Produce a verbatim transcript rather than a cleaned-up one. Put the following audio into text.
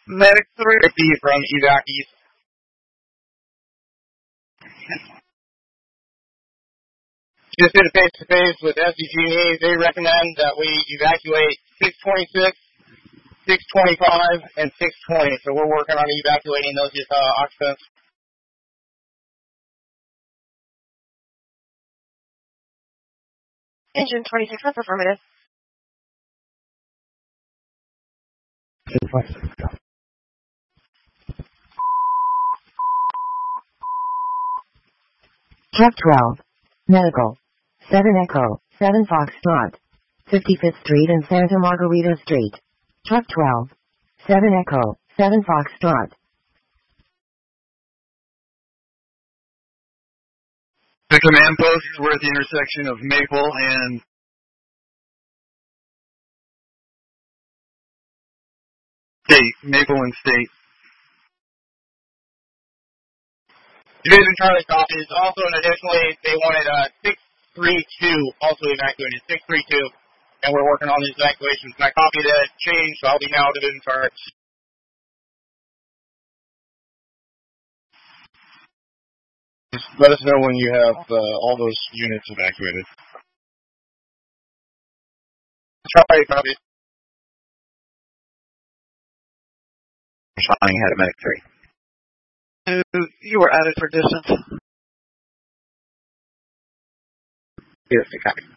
Medic three fifty from Evac East. Just did a face-to-face with S D G E. They recommend that we evacuate six twenty-six, six twenty-five, and six twenty. So we're working on evacuating those uh, occupants. Engine twenty-six, that's affirmative. Truck twelve. Medical. seven Echo, seven Foxtrot. fifty-fifth Street and Santa Margarita Street. Truck twelve. seven Echo, seven Foxtrot. The command post is we're at the intersection of Maple and State. Maple and State. Division Charlie copies. Also, and additionally, they wanted uh, six three two also evacuated. six three two. And we're working on these evacuations. And I copied that change, so I'll be now Division Charge. Just let us know when you have uh, all those units evacuated. Charlie copies. Responding ahead of Medic three. You were added for distance. Yes, copy.